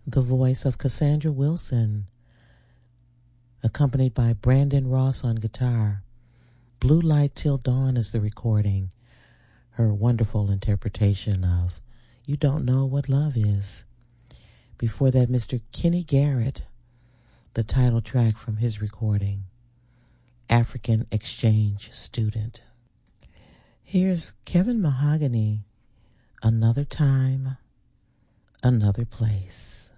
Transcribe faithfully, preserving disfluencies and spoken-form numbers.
the voice of Cassandra Wilson, accompanied by Brandon Ross on guitar. Blue Light Till Dawn is the recording, her wonderful interpretation of You Don't Know What Love Is. Before that, Mister Kenny Garrett, the title track from his recording, African Exchange Student. Here's Kevin Mahogany, Another Time, Another Place.